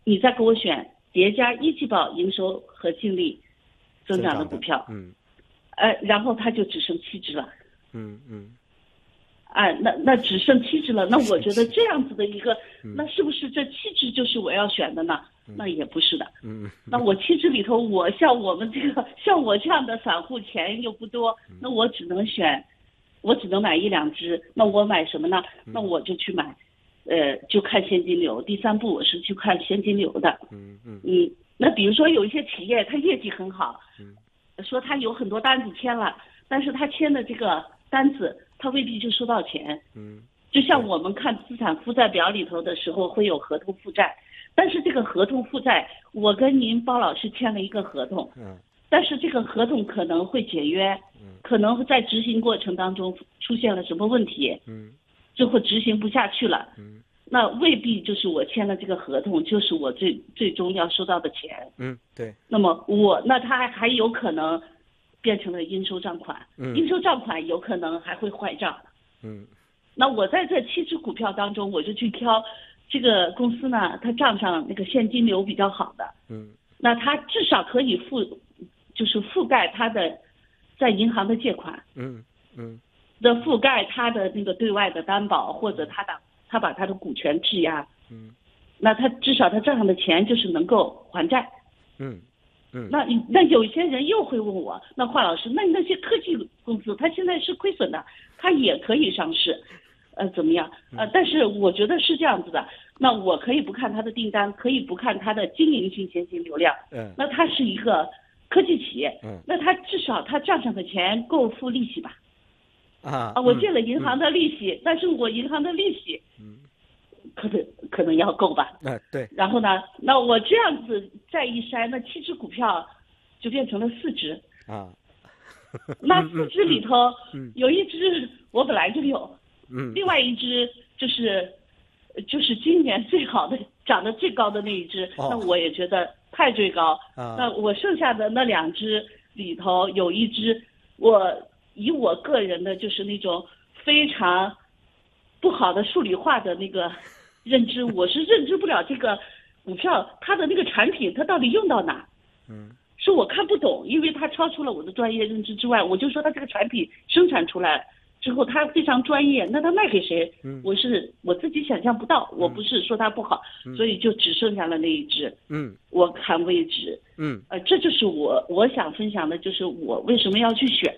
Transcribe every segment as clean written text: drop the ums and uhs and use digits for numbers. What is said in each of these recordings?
你再给我选叠加一季报营收和净利增长的股票，然后它就只剩7只了。那只剩7只了，那我觉得这样子的一个，那是不是这7只就是我要选的呢？那也不是的。那我7只里头，像我这样的散户钱又不多，那我只能买1、2只。那我买什么呢？那我就去买，就看现金流。第3步我是去看现金流的。那比如说有一些企业它业绩很好，说他有很多单子签了，但是他签的这个单子他未必就收到钱。就像我们看资产负债表里头的时候会有合同负债，但是这个合同负债我跟您包老师签了一个合同，但是这个合同可能会解约，可能在执行过程当中出现了什么问题，最后执行不下去了，那未必就是我签了这个合同就是我最终要收到的钱。 对。 那么那他还有可能变成了应收账款，应收账款有可能还会坏账。那我在这7只股票当中，我就去挑这个公司呢，它账上那个现金流比较好的，那它至少可以覆盖它的在银行的借款，的覆盖它的那个对外的担保，或者他把他的股权质押，那他至少他账上的钱就是能够还债。那有些人又会问我，那华老师，那些科技公司它现在是亏损的，它也可以上市，怎么样？但是我觉得是这样子的，那我可以不看它的订单，可以不看它的经营性现金流量，那它是一个科技企业，那它至少它账上的钱够付利息吧？我借了银行的利息，但是我银行的利息，可能要够吧？ 对。 然后呢，那我这样子再一筛，那7只股票就变成了4只。那4只里头，有1只我本来就有，另外1只就是今年最好的涨得最高的那一只，那我也觉得太追高。那我剩下的那2只里头有1只，以我个人的就是那种非常不好的数理化的那个认知，我是认知不了这个股票它的那个产品它到底用到哪，是我看不懂，因为它超出了我的专业认知之外，我就说它这个产品生产出来之后它非常专业，那它卖给谁？我自己想象不到，我不是说它不好，所以就只剩下了那1只，我看为止。这就是我想分享的，就是我为什么要去选。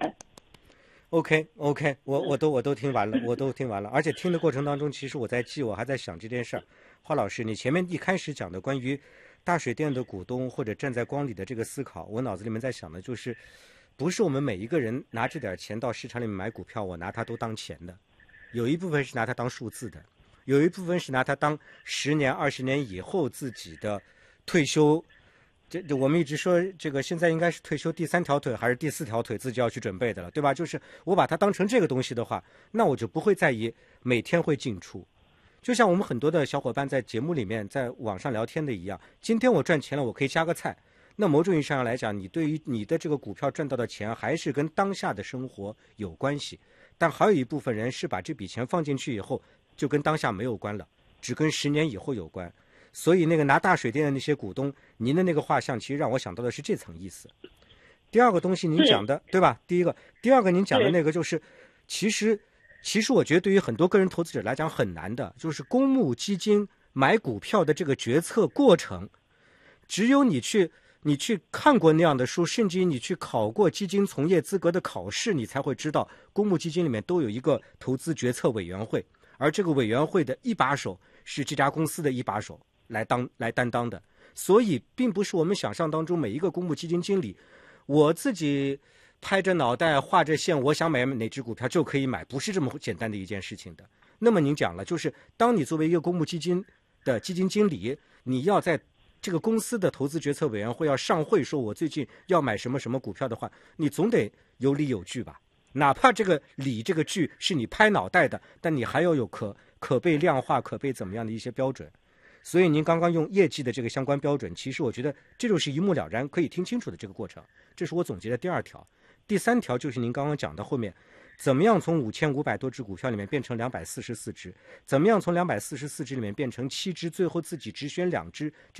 OK， 我都听完了，而且听的过程当中，其实我还在想这件事儿。华老师，你前面一开始讲的关于大水电的股东或者站在光里的这个思考，我脑子里面在想的就是，不是我们每一个人拿这点钱到市场里面买股票，我拿它都当钱的，有一部分是拿它当数字的，有一部分是拿它当10年、20年以后自己的退休。我们一直说这个现在应该是退休第3条腿还是第4条腿自己要去准备的了，对吧？就是我把它当成这个东西的话，那我就不会在意每天会进出。就像我们很多的小伙伴在节目里面在网上聊天的一样，今天我赚钱了，我可以加个菜。那某种意义上来讲，你对于你的这个股票赚到的钱还是跟当下的生活有关系，但还有一部分人是把这笔钱放进去以后就跟当下没有关了，只跟10年以后有关。所以那个拿大水电的那些股东，您的那个画像其实让我想到的是这层意思。第二个东西您讲的 对吧？第二个您讲的那个就是，其实我觉得对于很多个人投资者来讲很难的，就是公募基金买股票的这个决策过程，只有你去看过那样的书，甚至于你去考过基金从业资格的考试，你才会知道公募基金里面都有一个投资决策委员会，而这个委员会的一把手是这家公司的一把手来担当的。所以并不是我们想象当中每一个公募基金经理我自己拍着脑袋画着线，我想买哪只股票就可以买，不是这么简单的一件事情的。那么您讲了，就是当你作为一个公募基金的基金经理，你要在这个公司的投资决策委员会要上会说我最近要买什么什么股票的话，你总得有理有据吧，哪怕这个理这个据是你拍脑袋的，但你还要有可被量化可被怎么样的一些标准。所以您刚刚用业绩的这个相关标准，其实我觉得这就是一目了然可以听清楚的这个过程。这是我总结的第2条。第3条就是您刚刚讲的后面怎么样从5500多只股票里面变成244只，怎么样从244只里面变成7只，最后自己只选2只。